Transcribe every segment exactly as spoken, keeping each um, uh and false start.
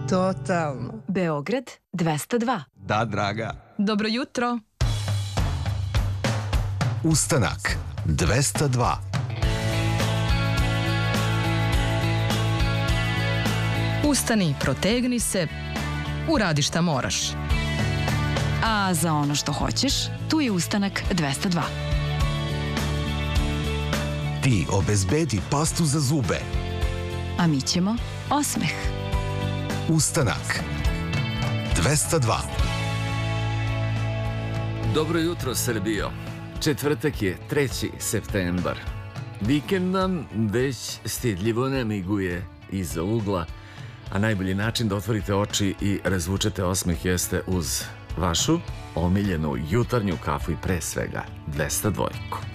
Totalno. Beograd dvesta dva. Da, draga. Dobro jutro. Ustanak dvesta dva. Ustani, protegni se, uradi šta moraš. A za ono što hoćeš, tu je Ustanak dvesta dva. Ti obezbedi pastu za zube. A mi ćemo osmeh. Ustanak dvesta dva. Dobro jutro, Srbijo. Četvrtak je treći septembar. Vikend nam već stidljivo namiguje iza ugla, a najbolji način da otvorite oči i razvučete osmeh jeste uz vašu omiljenu jutarnju kafu i pre svega dvesta dva.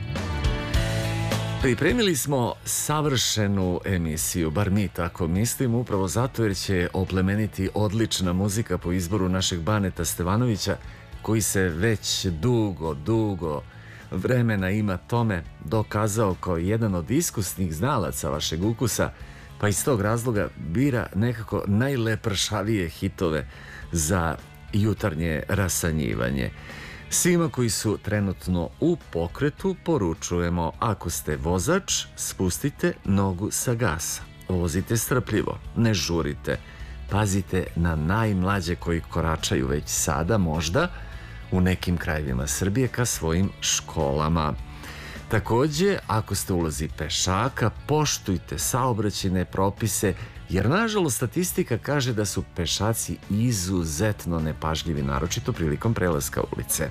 Pripremili smo savršenu emisiju, bar mi tako mislim, upravo zato jer će oplemeniti odlična muzika po izboru našeg Baneta Stevanovića, koji se već dugo, dugo vremena ima tome dokazao kao jedan od iskusnih znalaca vašeg ukusa, pa iz tog razloga bira nekako najlepršavije hitove za jutarnje rasanjivanje. Svima koji su trenutno u pokretu poručujemo: ako ste vozač, spustite nogu sa gasa, vozite strpljivo, ne žurite, pazite na najmlađe koji koračaju već sada možda u nekim krajevima Srbije ka svojim školama. Takođe, ako ste u ulozi pešaka, poštujte saobraćajne propise, jer nažalost statistika kaže da su pešaci izuzetno nepažljivi, naročito prilikom prelaska ulice.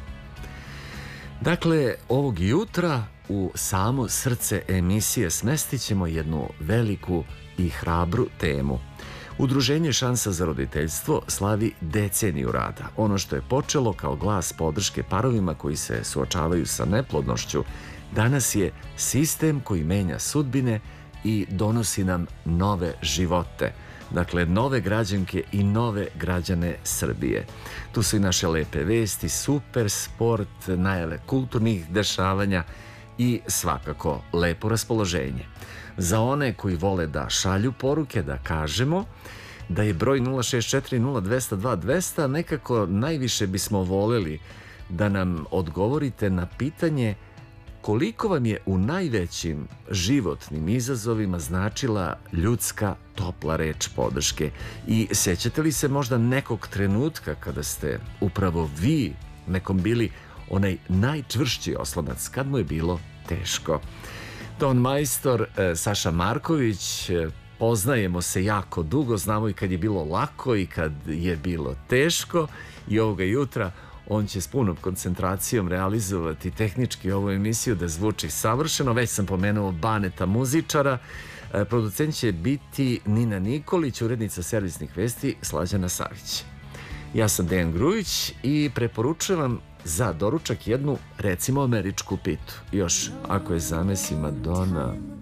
Dakle, ovog jutra u samo srce emisije smestit ćemo jednu veliku i hrabru temu. Udruženje Šansa za roditeljstvo slavi deceniju rada. Ono što je počelo kao glas podrške parovima koji se suočavaju sa neplodnošću, danas je sistem koji menja sudbine i donosi nam nove živote. Dakle, nove građanke i nove građane Srbije. Tu su i naše lepe vesti, super sport, najave kulturnih dešavanja i svakako lepo raspoloženje. Za one koji vole da šalju poruke, da kažemo da je broj nula šest četiri nula dvesta dva dvesta, nekako najviše bismo voleli da nam odgovorite na pitanje koliko vam je u najvećim životnim izazovima značila ljudska topla reč podrške i sećate li se možda nekog trenutka kada ste upravo vi nekom bili onaj najčvršći oslonac kad mu je bilo teško. Ton majstor Saša Marković, poznajemo se jako dugo, znamo i kad je bilo lako i kad je bilo teško, i ovoga jutra on će s punom koncentracijom realizovati tehnički ovu emisiju da zvuči savršeno. Već sam pomenuo Baneta muzičara. Producent će biti Nina Nikolić, urednica servisnih vesti Slađana Savić. Ja sam Dejan Grujić i preporučujem za doručak jednu, recimo, američku pitu. Još, ako je zamesi Madonna...